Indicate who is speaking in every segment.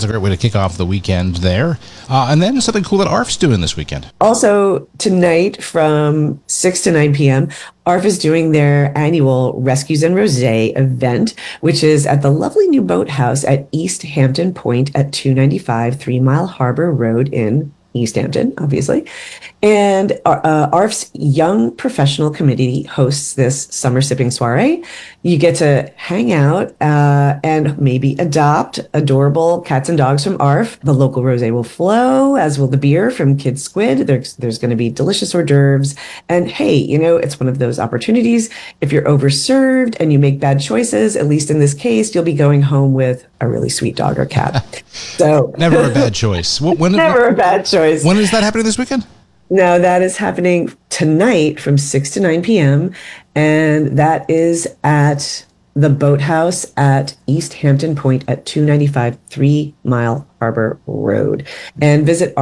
Speaker 1: That's a great way to kick off the weekend there. And then something cool that ARF's doing this weekend.
Speaker 2: Also, tonight from 6 to 9 p.m., ARF is doing their annual Rescues and Rosé event, which is at the lovely new boathouse at East Hampton Point at 295 3 Mile Harbor Road in East Hampton, obviously. And ARF's Young Professional Committee hosts this summer sipping soiree. You get to hang out and maybe adopt adorable cats and dogs from ARF. The local rosé will flow, as will the beer from Kid Squid. There's going to be delicious hors d'oeuvres. And hey, it's one of those opportunities. If you're overserved and you make bad choices, at least in this case, you'll be going home with a really sweet dog or cat. So
Speaker 1: never a bad choice.
Speaker 2: Never a bad choice.
Speaker 1: When is that happening this weekend?
Speaker 2: No, that is happening tonight from 6 to 9 p.m. And that is at the Boathouse at East Hampton Point at 295 3 Mile Harbor Road. And visit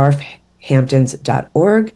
Speaker 2: arfhamptons.org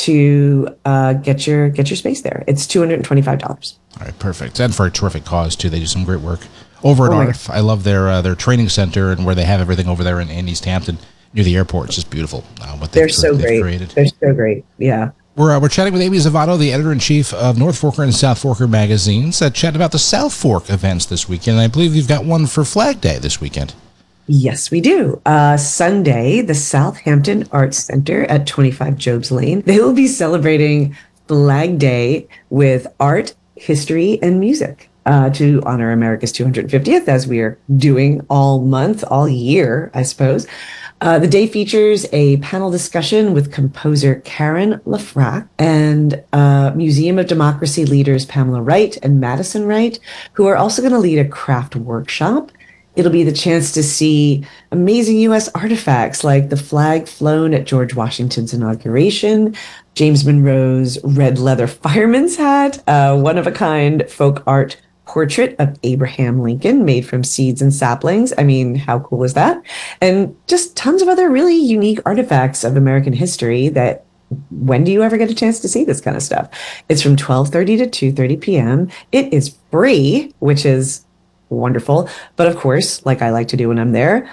Speaker 2: to get your space there. It's $225.
Speaker 1: All right, perfect. And for a terrific cause, too. They do some great work over at ARF. I love their training center and where they have everything over there in East Hampton. Near the airport. It's just beautiful what they've created.
Speaker 2: They're so great. Yeah.
Speaker 1: We're chatting with Amy Zavato, the editor-in-chief of North Forker and South Forker magazines, chatting about the South Fork events this weekend. I believe you've got one for Flag Day this weekend.
Speaker 2: Yes, we do. Sunday, the Southampton Arts Center at 25 Jobs Lane. They will be celebrating Flag Day with art, history, and music to honor America's 250th, as we are doing all month, all year, I suppose. The day features a panel discussion with composer Karen Lafrac and Museum of Democracy leaders Pamela Wright and Madison Wright, who are also going to lead a craft workshop. It'll be the chance to see amazing U.S. artifacts like the flag flown at George Washington's inauguration, James Monroe's red leather fireman's hat, one-of-a-kind folk art portrait of Abraham Lincoln made from seeds and saplings. I mean, how cool is that? And just tons of other really unique artifacts of American history that when do you ever get a chance to see this kind of stuff? It's from 12:30 to 2:30 p.m. It is free, which is wonderful. But of course, like I like to do when I'm there,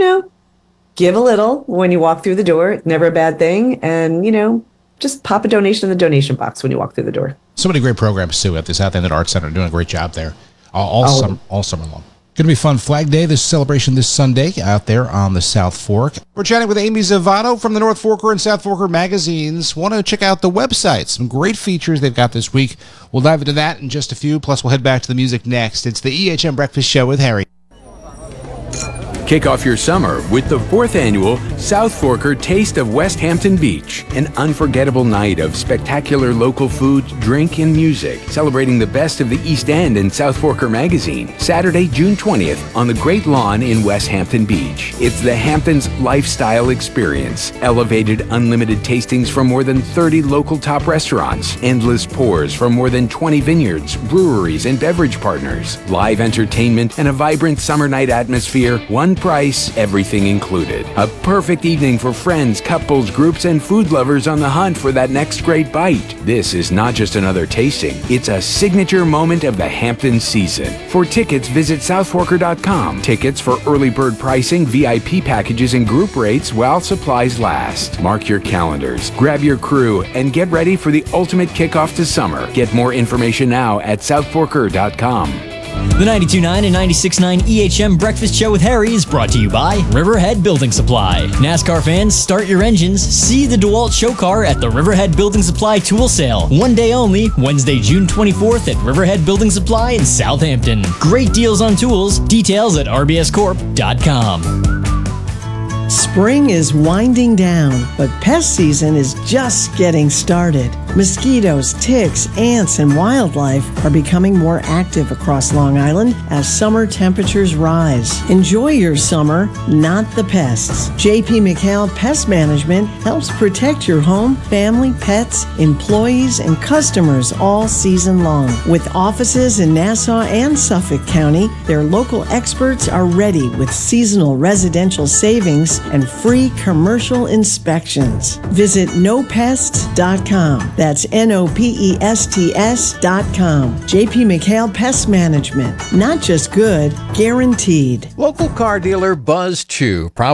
Speaker 2: give a little when you walk through the door. Never a bad thing. And, just pop a donation in the donation box when you walk through the door.
Speaker 1: So many great programs, too, at the Southampton Arts Center. Doing a great job there all summer long. Going to be fun. Flag Day, this celebration this Sunday out there on the South Fork. We're chatting with Amy Zavato from the North Forker and South Forker magazines. Want to check out the website. Some great features they've got this week. We'll dive into that in just a few, plus we'll head back to the music next. It's the EHM Breakfast Show with Harry.
Speaker 3: Kick off your summer with the 4th annual South Forker Taste of West Hampton Beach, an unforgettable night of spectacular local food, drink, and music, celebrating the best of the East End and South Forker magazine, Saturday, June 20th on the Great Lawn in West Hampton Beach. It's the Hamptons lifestyle experience, elevated unlimited tastings from more than 30 local top restaurants, endless pours from more than 20 vineyards, breweries, and beverage partners, live entertainment, and a vibrant summer night atmosphere, one price, everything included. A perfect evening for friends, couples, groups, and food lovers on the hunt for that next great bite. This is not just another tasting, it's a signature moment of the Hampton season. For tickets, visit southforker.com. Tickets for early bird pricing, VIP packages, and group rates while supplies last. Mark your calendars, grab your crew, and get ready for the ultimate kickoff to summer. Get more information now at southforker.com.
Speaker 4: The 92.9 and 96.9 EHM Breakfast Show with Harry is brought to you by Riverhead Building Supply. NASCAR fans, start your engines. See the DeWalt show car at the Riverhead Building Supply Tool Sale. One day only, Wednesday, June 24th at Riverhead Building Supply in Southampton. Great deals on tools. Details at rbscorp.com.
Speaker 5: Spring is winding down, but pest season is just getting started. Mosquitoes, ticks, ants, and wildlife are becoming more active across Long Island as summer temperatures rise. Enjoy your summer, not the pests. J.P. McHale Pest Management helps protect your home, family, pets, employees, and customers all season long. With offices in Nassau and Suffolk County, their local experts are ready with seasonal residential savings and free commercial inspections. Visit nopests.com. That's NOPESTS.com. J.P. McHale Pest Management. Not just good, guaranteed.
Speaker 6: Local car dealer Buzz Chew